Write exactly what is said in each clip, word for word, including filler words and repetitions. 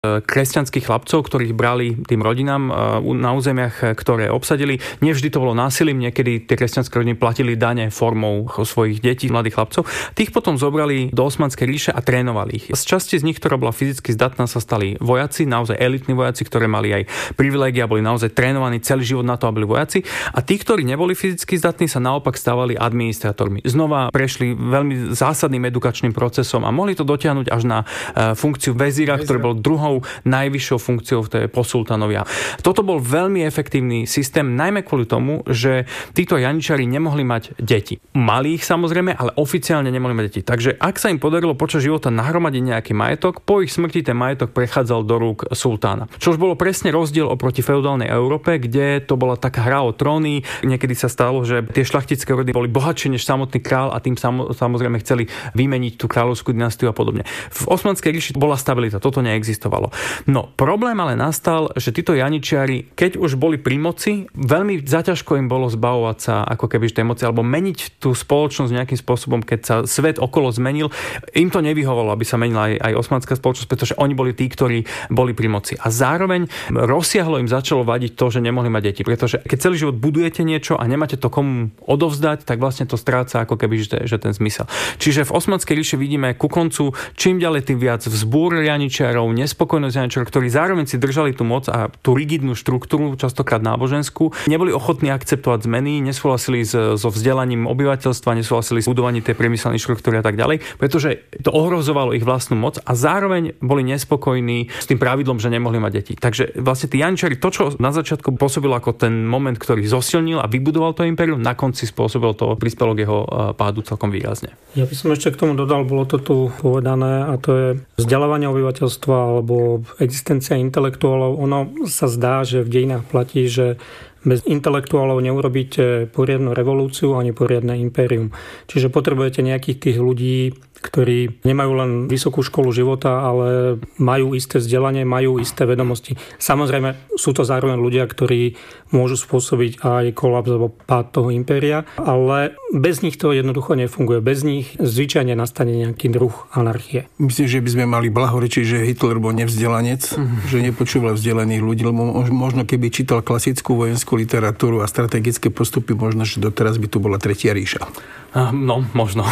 kresťanských chlapcov, ktorých brali tým rodinám na územiach, ktoré obsadili. Nevždy to bolo násilím, niekedy tie kresťanské rodiny platili dane formou svojich detí, mladých chlapcov. Tých potom zobrali do Osmanskej ríše a trénovali ich. Z časti z nich, ktorá bola fyzicky zdatná, sa stali vojaci, naozaj elitní vojaci, ktorí mali aj privilégia, boli naozaj trénovaní celý život na to, aby boli vojaci. A tí, ktorí neboli fyzicky zdatní, sa naopak stávali administrátormi. Znova prešli veľmi zásadným edukačným procesom a mohli to dotiahnuť až na funkciu vezíra, ktorý bol druhou najvyššou funkciou v tej po sultánovia. Toto bol veľmi efektívny systém, najmä kvôli tomu, že títo janičári nemohli mať deti. Mali ich samozrejme, ale oficiálne nemohli mať deti. Takže ak sa im podarilo počas života nahromadiť nejaký majetok, po ich smrti ten majetok prechádzal do rúk sultána. Čo už bolo presne rozdiel oproti feudálnej Európe, kde to bola taká hra o tróny. Niekedy sa stalo, že tie šľachtické rody boli bohatšie než samotný král a tým samozrejme chceli vymeniť tú kráľovskú dynastiu a podobne. V Osmanskej ríši bola stabilita, toto neexistovalo. No, problém ale nastal, že títo janičiari, keď už boli pri moci, veľmi zaťažko im bolo zbavovať sa ako keby tej moci, alebo meniť tú spoločnosť nejakým spôsobom, keď sa svet okolo zmenil. Im to nevyhovalo, aby sa menila aj, aj osmanská spoločnosť, pretože oni boli tí, ktorí boli pri moci. A zároveň rozsiahlo im začalo vadiť to, že nemohli mať deti, pretože keď celý život budujete niečo a nemáte to komu odovzdať, tak vlastne to stráca ako keby že, že ten zmysel. Čiže v Osmanskej ríši vidíme ku koncu čím ďalej tým viac vzbúr janičiarov, spokojnosť janičarov, ktorí zároveň si držali tú moc a tú rigidnú štruktúru, častokrát náboženskú, neboli ochotní akceptovať zmeny, nesúhlasili so vzdelaním obyvateľstva, nesúhlasili s budovaním tej priemyselnej štruktúry a tak ďalej, pretože to ohrozovalo ich vlastnú moc a zároveň boli nespokojní s tým pravidlom, že nemohli mať deti. Takže vlastne tí janičari, to, čo na začiatku pôsobilo ako ten moment, ktorý zosilnil a vybudoval to impérium, na konci spôsobil to, prispelo k jeho pádu celkom výrazne. Ja by som ešte k tomu dodal, bolo to tu povedané, a to je vzdelávanie obyvateľstva alebo existencia intelektuálov. Ono sa zdá, že v dejinách platí, že bez intelektuálov neurobíte poriadnu revolúciu ani poriadne impérium. Čiže potrebujete nejakých tých ľudí, ktorí nemajú len vysokú školu života, ale majú isté vzdelanie, majú isté vedomosti. Samozrejme, sú to zároveň ľudia, ktorí môžu spôsobiť aj kolaps alebo pád toho impéria, ale bez nich to jednoducho nefunguje. Bez nich zvyčajne nastane nejaký druh anarchie. Myslím, že by sme mali blahorečiť, že Hitler bol nevzdelanec, mm-hmm. že nepočúval vzdelaných ľudí, lebo možno keby čítal klasickú vojenskú literatúru a strategické postupy, možno, že doteraz by tu bola tretia ríša. No, možno.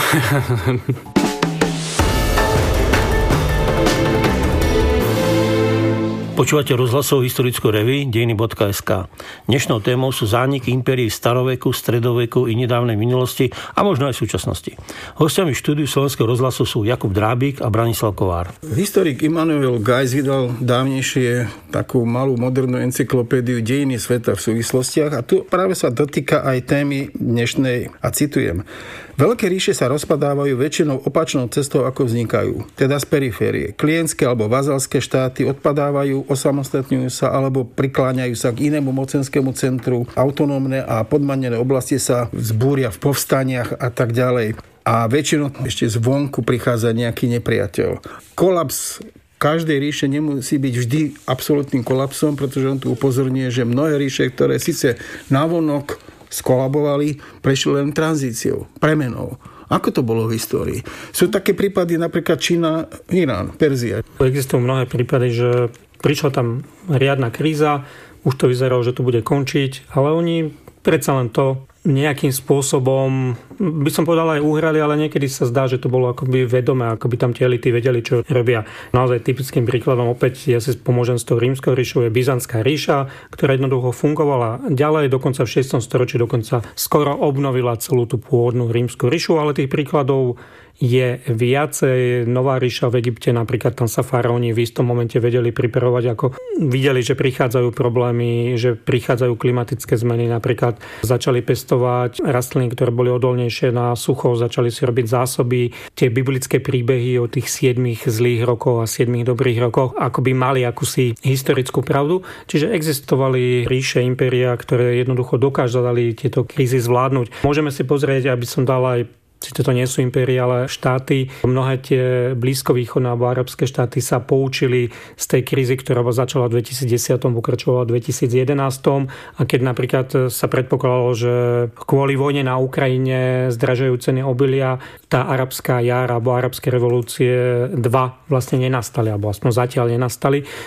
Počúvate rozhlasovú historickú reví dejiny bodka es ká. Dnešnou témou sú zániky impérií staroveku, stredoveku i nedávnej minulosti a možno aj súčasnosti. Hostiami štúdiu Slovenského rozhlasu sú Jakub Drábik a Branislav Kovár. Historik Immanuel Geiss vydal dávnejšie takú malú modernú encyklopédiu Dejiny sveta v súvislostiach a tu práve sa dotýka aj témy dnešnej a citujem. Veľké ríše sa rozpadávajú väčšinou opačnou cestou, ako vznikajú, teda z periférie. Klientské alebo vazalské štáty odpadávajú, osamostatňujú sa alebo prikláňajú sa k inému mocenskému centru. Autonómne a podmanené oblasti sa vzbúria v povstaniach a tak ďalej. A väčšinou ešte zvonku prichádza nejaký nepriateľ. Kolaps každej ríše nemusí byť vždy absolútnym kolapsom, pretože on tu upozorňuje, že mnohé ríše, ktoré síce navonok skolabovali, prešli len tranzíciou, premenou. Ako to bolo v histórii? Sú také prípady, napríklad Čína, Irán, Perzia. Existujú mnohé prípady, že prišla tam riadna kríza, už to vyzeralo, že to bude končiť, ale oni predsa len to nejakým spôsobom, by som povedal aj uhrali, ale niekedy sa zdá, že to bolo akoby vedomé, akoby tam tie elity vedeli, čo robia. Naozaj typickým príkladom, opäť ja si pomôžem s tou rímskou ríšou, je Byzantská ríša, ktorá jednoducho fungovala ďalej, dokonca v šiestom storočí dokonca skoro obnovila celú tú pôvodnú rímsku ríšu, ale tých príkladov je viacej. Nová ríša v Egypte, napríklad tam sa faraóni v istom momente vedeli pripravovať, ako videli, že prichádzajú problémy, že prichádzajú klimatické zmeny, napríklad začali pestovať rastliny, ktoré boli odolnejšie na sucho, začali si robiť zásoby. Tie biblické príbehy o tých siedmich zlých rokoch a siedmich dobrých rokoch akoby mali akúsi historickú pravdu. Čiže existovali ríše, impéria, ktoré jednoducho dokázali tieto krízy zvládnuť. Môžeme si pozrieť, aby som dal aj síce to nie sú imperiálne štáty. Mnohé tie blízkovýchodné alebo arabské štáty sa poučili z tej krízy, ktorá začala v dvetisícdesať, pokračovala v dvetisícjedenásť. A keď napríklad sa predpokladalo, že kvôli vojne na Ukrajine zdražajú ceny obilia, tá arabská jar alebo arabské revolúcie dva vlastne nenastali, alebo aspoň zatiaľ nenastali,